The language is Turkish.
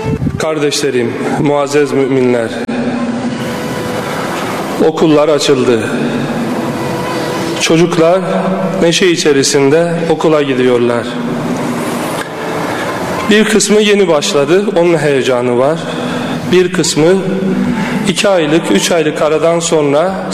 Kardeşlerim, muazzez müminler, okullar açıldı. Çocuklar neşe içerisinde okula gidiyorlar. Bir kısmı yeni başladı, onun heyecanı var. Bir kısmı 2 aylık, 3 aylık aradan sonra